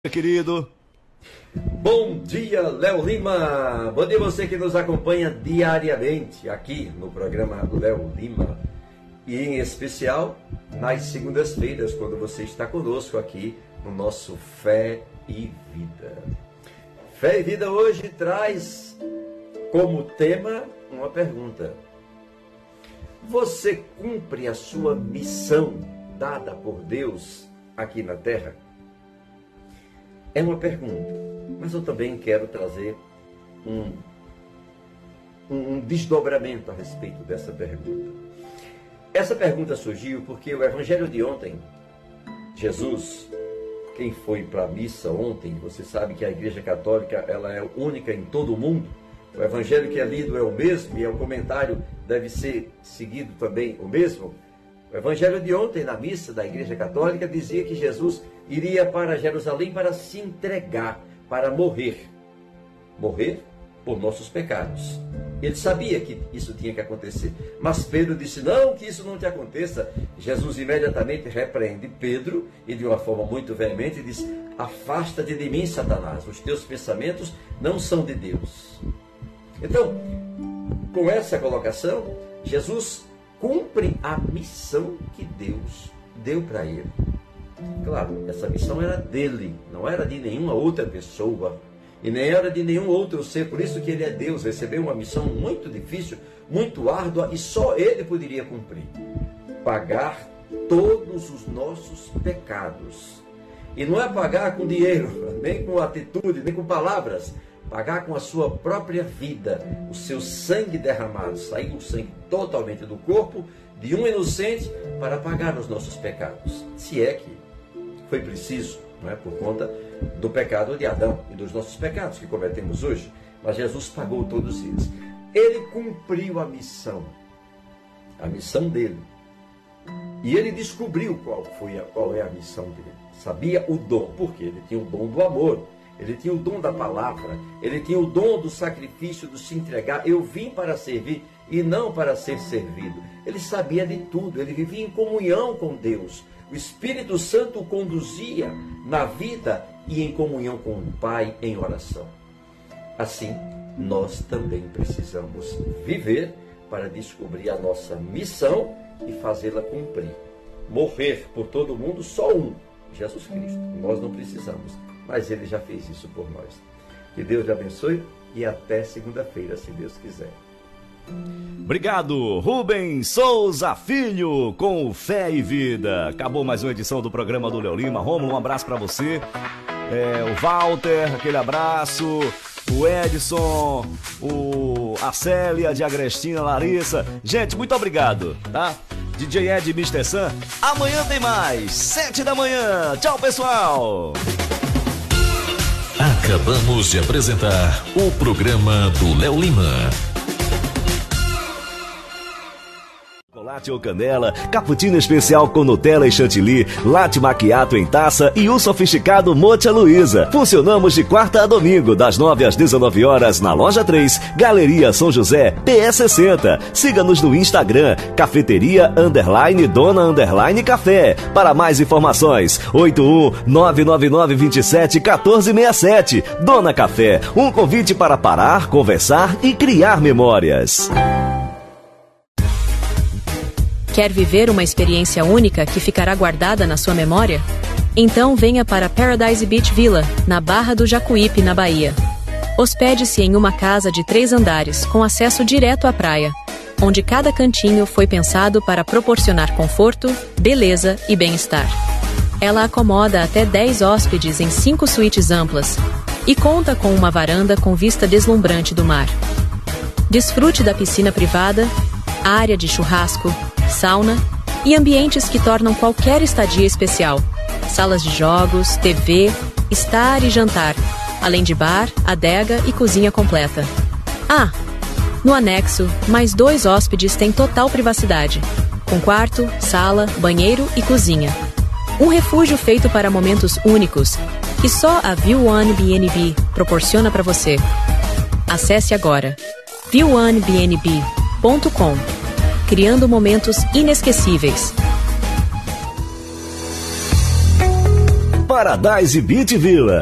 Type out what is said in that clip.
Querido. Bom dia, Léo Lima. Bom dia você que nos acompanha diariamente aqui no programa Léo Lima. E em especial nas segundas-feiras, quando você está conosco aqui no nosso Fé e Vida. Fé e Vida hoje traz como tema uma pergunta. Você cumpre a sua missão dada por Deus aqui na Terra? É uma pergunta, mas eu também quero trazer um desdobramento a respeito dessa pergunta. Essa pergunta surgiu porque o evangelho de ontem, Jesus, quem foi para a missa ontem, você sabe que a Igreja Católica ela é única em todo o mundo. O evangelho que é lido é o mesmo e o comentário deve ser seguido também o mesmo. O evangelho de ontem, na missa da Igreja Católica, dizia que Jesus iria para Jerusalém para se entregar, para morrer. Morrer por nossos pecados. Ele sabia que isso tinha que acontecer. Mas Pedro disse, não, que isso não te aconteça. Jesus imediatamente repreende Pedro e de uma forma muito veemente diz, afasta-te de mim, Satanás. Os teus pensamentos não são de Deus. Então, com essa colocação, Jesus cumpre a missão que Deus deu para ele. Claro, essa missão era dele, não era de nenhuma outra pessoa e nem era de nenhum outro ser, por isso que ele é Deus, recebeu uma missão muito difícil, muito árdua e só ele poderia cumprir. Pagar todos os nossos pecados. E não é pagar com dinheiro, nem com atitude, nem com palavras, pagar com a sua própria vida, o seu sangue derramado, sair o sangue totalmente do corpo de um inocente para pagar os nossos pecados. Se é que foi preciso, não é, por conta do pecado de Adão e dos nossos pecados que cometemos hoje. Mas Jesus pagou todos eles. Ele cumpriu a missão dele. E ele descobriu qual é a missão dele. Sabia o dom, porque ele tinha o dom do amor. Ele tinha o dom da palavra, ele tinha o dom do sacrifício, do se entregar. Eu vim para servir e não para ser servido. Ele sabia de tudo, ele vivia em comunhão com Deus. O Espírito Santo o conduzia na vida e em comunhão com o Pai em oração. Assim, nós também precisamos viver para descobrir a nossa missão e fazê-la cumprir. Morrer por todo mundo, só um, Jesus Cristo. Nós não precisamos. Mas ele já fez isso por nós. Que Deus lhe abençoe e até segunda-feira, se Deus quiser. Obrigado, Rubens Souza Filho, com Fé e Vida. Acabou mais uma edição do programa do Léo Lima. Rômulo, um abraço para você. O Walter, aquele abraço. O Edson, a Célia de Agrestina, Larissa. Gente, muito obrigado, tá? DJ Ed e Mr. Sam. Amanhã tem mais, 7 da manhã. Tchau, pessoal. Acabamos de apresentar o programa do Léo Lima. Chocolate ou canela, cappuccino especial com Nutella e chantilly, latte macchiato em taça e o sofisticado Mocha Luiza. Funcionamos de quarta a domingo, das 9 às 19 horas na Loja 3, Galeria São José, PE 60. Siga-nos no Instagram, cafeteria_dona_café. Para mais informações, 81-999-27-1467. Dona Café, um convite para parar, conversar e criar memórias. Quer viver uma experiência única que ficará guardada na sua memória? Então venha para Paradise Beach Villa, na Barra do Jacuípe, na Bahia. Hospede-se em uma casa de 3 andares, com acesso direto à praia, onde cada cantinho foi pensado para proporcionar conforto, beleza e bem-estar. Ela acomoda até 10 hóspedes em 5 suítes amplas e conta com uma varanda com vista deslumbrante do mar. Desfrute da piscina privada, área de churrasco, sauna e ambientes que tornam qualquer estadia especial. Salas de jogos, TV, estar e jantar, além de bar, adega e cozinha completa. Ah, no anexo, mais 2 hóspedes têm total privacidade, com quarto, sala, banheiro e cozinha. Um refúgio feito para momentos únicos que só a View One BNB proporciona para você. Acesse agora view1bnb.com, criando momentos inesquecíveis. Paradise Beach Villa.